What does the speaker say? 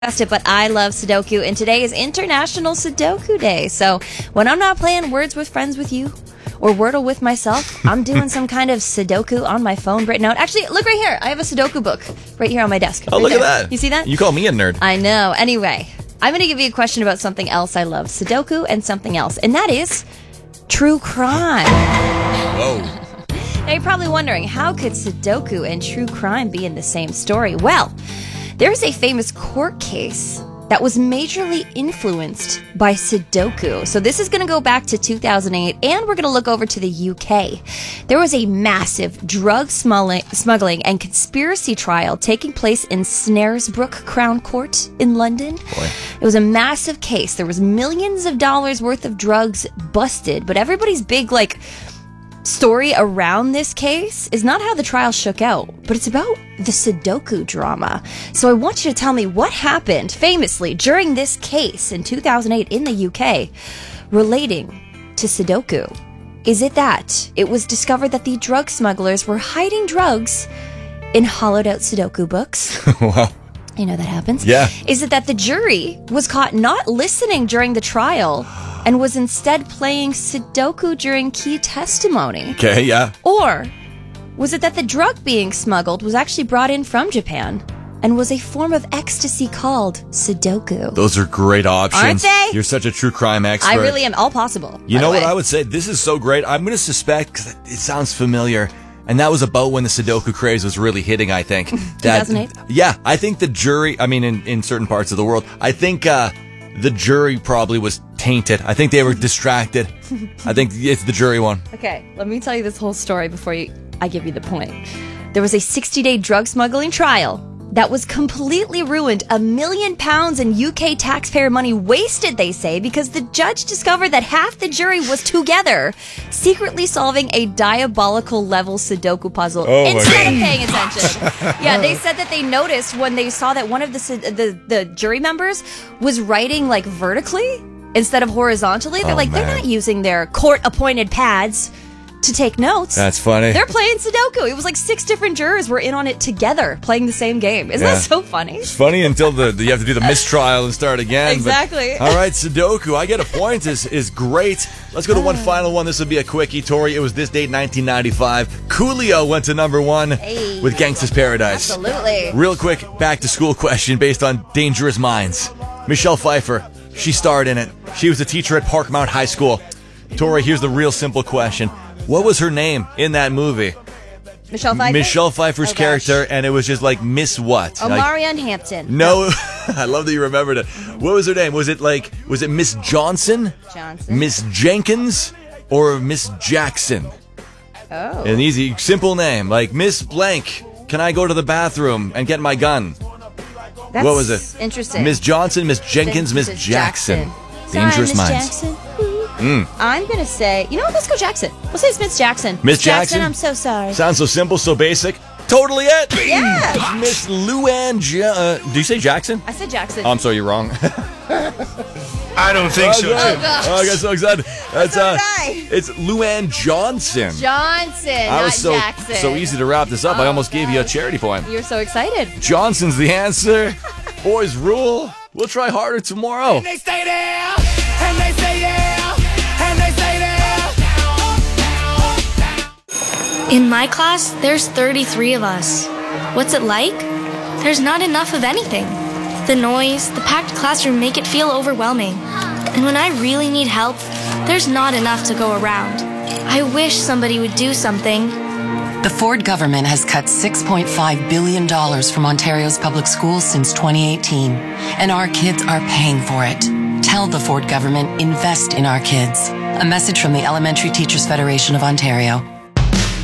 It, but I love Sudoku, and today is International Sudoku Day. So when I'm not playing Words with Friends with you or Wordle with myself, I'm doing some kind of Sudoku on my phone right now. Actually, look right here. I have a Sudoku book right here on my desk. Oh, right look there. at that. You see that? You call me a nerd. I know. Anyway, I'm going to give you a question about something else I love. Sudoku and something else, and that is true crime. Whoa. Now, you're probably wondering, how could Sudoku and true crime be in the same story? Well, there's a famous court case that was majorly influenced by Sudoku. So this is going to go back to 2008, and we're going to look over to the UK. There was a massive drug smuggling and conspiracy trial taking place in Snaresbrook Crown Court in London. Boy. It was a massive case. There was millions of dollars worth of drugs busted, but everybody's big, story around this case is not how the trial shook out, but it's about the Sudoku drama. So I want you to tell me what happened famously during this case in 2008 in the UK relating to Sudoku. Is it that it was discovered that the drug smugglers were hiding drugs in hollowed out Sudoku books? Wow. You know that happens? Yeah. Is it that the jury was caught not listening during the trial and was instead playing Sudoku during key testimony? Okay, yeah. Or was it that the drug being smuggled was actually brought in from Japan and was a form of ecstasy called Sudoku? Those are great options. Aren't they? You're such a true crime expert. I really am. All possible. You by know the what way. I would say? This is so great. I'm going to suspect, because it sounds familiar, and that was about when the Sudoku craze was really hitting, I think. 2008? Yeah, I think the jury, in certain parts of the world, I think the jury probably was tainted. I think they were distracted. I think it's the jury one. Okay, let me tell you this whole story before I give you the point. There was a 60-day drug smuggling trial that was completely ruined. £1 million in UK taxpayer money wasted, they say, because the judge discovered that half the jury was together, secretly solving a diabolical level Sudoku puzzle instead of paying attention. Yeah, they said that they noticed when they saw that one of the jury members was writing vertically instead of horizontally. They're they're not using their court-appointed pads to take notes. That's funny. They're playing Sudoku. It was 6 different jurors were in on it together, playing the same game. Isn't that so funny? It's funny until you have to do the mistrial and start again. Exactly. But, all right, Sudoku, I get a point. is great. Let's go to one final one. This will be a quickie, Tori. It was this date, 1995. Coolio went to number 1 with Gangsta's Paradise. Absolutely. Real quick, back to school question based on Dangerous Minds. Michelle Pfeiffer, she starred in it. She was a teacher at Parkmount High School. Tori, here's the real simple question. What was her name in that movie? Michelle Pfeiffer? Michelle Pfeiffer's character, and it was just Miss what? Marianne Hampton. No, I love that you remembered it. What was her name? Was it Miss Johnson? Miss Jenkins? Or Miss Jackson? Oh. An easy, simple name, Miss Blank. Can I go to the bathroom and get my gun? That's what was it? Interesting. Miss Johnson, Miss Jenkins, Miss Jackson. Dangerous Minds. I'm going to say, you know what, let's go Jackson. We'll say it's Miss Jackson. Miss Jackson? I'm so sorry. Sounds so simple, so basic. Totally it. Yeah. Miss Luann, do you say Jackson? I said Jackson. Oh, I'm sorry, you're wrong. I don't think so. Oh, gosh. I got so excited. That's So did I. It's Luann Johnson. Johnson, Jackson. so easy to wrap this up. I almost gave you a charity point. You're so excited. Johnson's the answer. Boys rule. We'll try harder tomorrow. They stay there, and they stay there, and they stay there. In my class, there's 33 of us. What's it like? There's not enough of anything. The noise, the packed classroom make it feel overwhelming. And when I really need help, there's not enough to go around. I wish somebody would do something. The Ford government has cut $6.5 billion from Ontario's public schools since 2018, and our kids are paying for it. Tell the Ford government, invest in our kids. A message from the Elementary Teachers Federation of Ontario.